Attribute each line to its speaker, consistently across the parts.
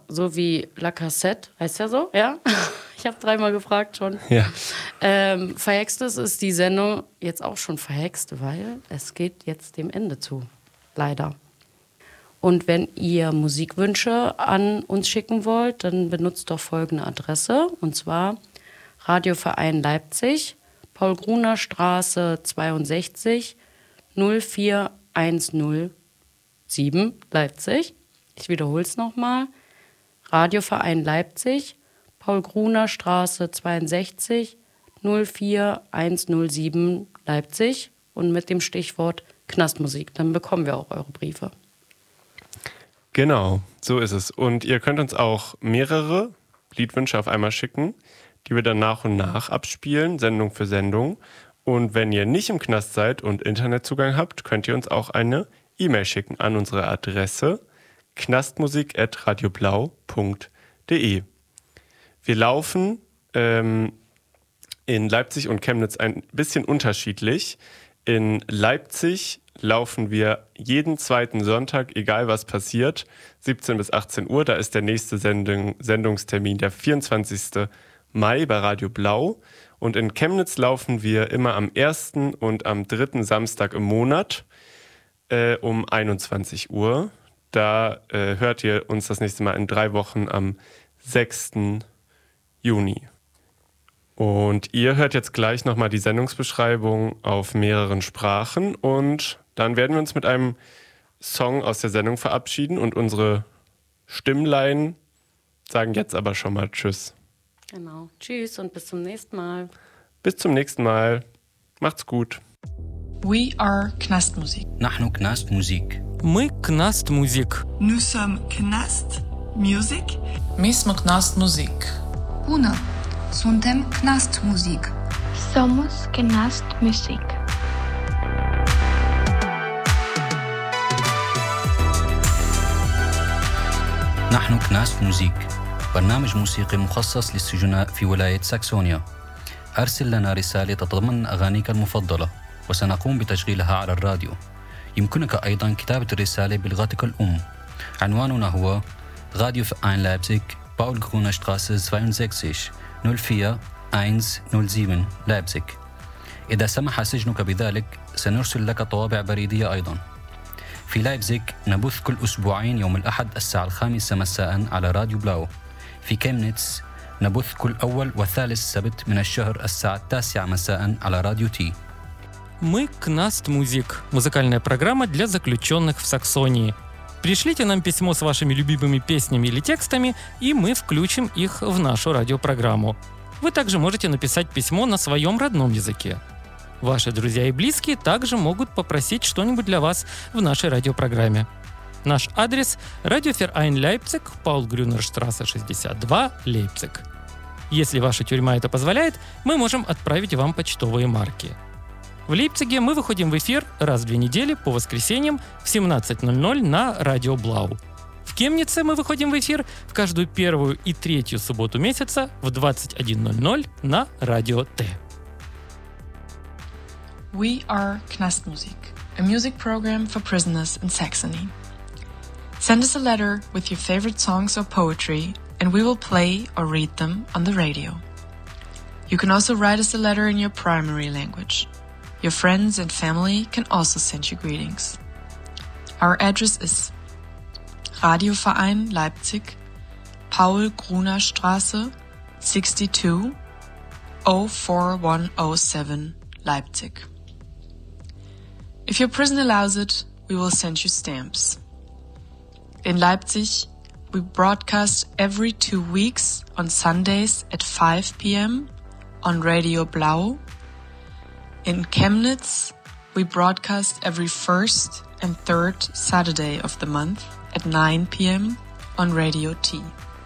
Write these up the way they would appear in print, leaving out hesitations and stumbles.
Speaker 1: so wie La Cassette, heißt ja so, ja? Ich habe 3-mal gefragt schon.
Speaker 2: Ja.
Speaker 1: Verhextes ist die Sendung jetzt auch schon verhext, weil es geht jetzt dem Ende zu, leider. Und wenn ihr Musikwünsche an uns schicken wollt, dann benutzt doch folgende Adresse, und zwar Radioverein Leipzig, Paul-Gruner-Straße 62 04107 Leipzig. Ich wiederhole es nochmal. Radioverein Leipzig, Paul-Gruner-Straße 62 04107 Leipzig und mit dem Stichwort Knastmusik. Dann bekommen wir auch eure Briefe.
Speaker 2: Genau, so ist es. Und ihr könnt uns auch mehrere Liedwünsche auf einmal schicken, die wir dann nach und nach abspielen, Sendung für Sendung. Und wenn ihr nicht im Knast seid und Internetzugang habt, könnt ihr uns auch eine E-Mail schicken an unsere Adresse knastmusik@radioblau.de. Wir laufen in Leipzig und Chemnitz ein bisschen unterschiedlich. In Leipzig laufen wir jeden zweiten Sonntag, egal was passiert, 17 bis 18 Uhr. Da ist der nächste Sendungstermin der 24. Mai bei Radio Blau. Und in Chemnitz laufen wir immer am 1. und am 3. Samstag im Monat um 21 Uhr. Da hört ihr uns das nächste Mal in 3 Wochen am 6. Juni. Und ihr hört jetzt gleich nochmal die Sendungsbeschreibung auf mehreren Sprachen und dann werden wir uns mit einem Song aus der Sendung verabschieden und unsere Stimmlein sagen jetzt aber schon mal Tschüss.
Speaker 1: Genau. Tschüss und bis zum nächsten Mal.
Speaker 2: Bis zum nächsten Mal. Macht's gut.
Speaker 3: We are Knastmusik.
Speaker 4: نحن كناست موزيك.
Speaker 5: Мы Knast Musik.
Speaker 6: Nous sommes Knast Music.
Speaker 3: Mi smo Knast Musik.
Speaker 7: Bună! Suntem Knast Musik.
Speaker 8: Somos Knast Musik.
Speaker 4: نحن كناست موزيك، برنامج موسيقي مخصص للسجناء في ولاية ساكسونيا. أرسل لنا رسالة تتضمن أغانيك المفضلة وسنقوم بتشغيلها على الراديو. يمكنك أيضا كتابة الرسالة بلغتك الأم. عنواننا هو راديو فاين لايبزيغ، باول غرونا شتراسه 62 04107 لايبزيغ. إذا سمح سجنك بذلك سنرسل لك طوابع بريدية أيضا. في لايبزيغ نبث كل أسبوعين يوم الأحد الساعة 5 مساء على راديو بلاو. في كيمنيتس نبث كل أول وثالث سبت من الشهر الساعة 9 مساء على راديو تي.
Speaker 5: Мы Knast Musik, музыкальная программа для заключенных в Саксонии. Пришлите нам письмо с вашими любимыми песнями или текстами, и мы включим их в нашу радиопрограмму. Вы также можете написать письмо на своем родном языке. Ваши друзья и близкие также могут попросить что-нибудь для вас в нашей радиопрограмме. Наш адрес – Радиофеrein Leipzig, Paul-Grüner-Straße 62, Лейпциг. Если ваша тюрьма это позволяет, мы можем отправить вам почтовые марки. В Лейпциге мы выходим в эфир раз в 2 недели по воскресеньям в 17:00 на Радио Блау. В Кемнице мы выходим в эфир в каждую 1 и 3 субботу месяца в 21:00 на Радио Т.
Speaker 3: We are Knastmusik, a music program for prisoners in Saxony. Send us a letter with your favorite songs or poetry, and we will play or read them on the radio. You can also write us a letter in your primary language. Your friends and family can also send you greetings. Our address is Radioverein Leipzig, Paul-Gruner-Straße 62 04107 Leipzig. If your prison allows it, we will send you stamps. In Leipzig, we broadcast every 2 weeks on Sundays at 5 p.m. on Radio Blau. In Chemnitz, we broadcast every first and third Saturday of the month at 9 p.m. on Radio T.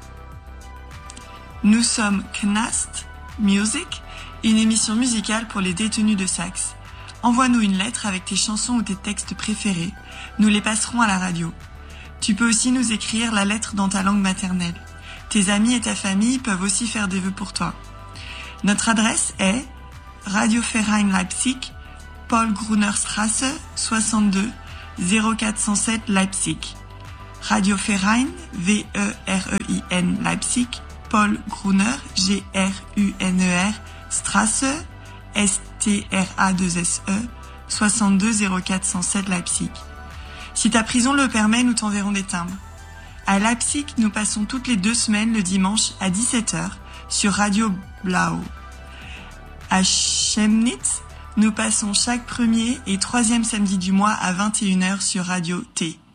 Speaker 6: Nous sommes Knast Music, une émission musicale pour les détenus de Saxe. Envoie-nous une lettre avec tes chansons ou tes textes préférés. Nous les passerons à la radio. Tu peux aussi nous écrire la lettre dans ta langue maternelle. Tes amis et ta famille peuvent aussi faire des vœux pour toi. Notre adresse est Radioverein Leipzig, Paul-Gruner-Straße 62 0407 Leipzig. Radio Verein, V-E-R-E-I-N Leipzig, Paul Gruner, G-R-U-N-E-R, Strasse, S-T-R-A-2-S-E, 62 0407 Leipzig. Si ta prison le permet, nous t'enverrons des timbres. À Leipzig, nous passons toutes les 2 semaines le dimanche à 17h sur Radio Blau. À Chemnitz, nous passons chaque 1er et 3e samedi du mois à 21h sur Radio T.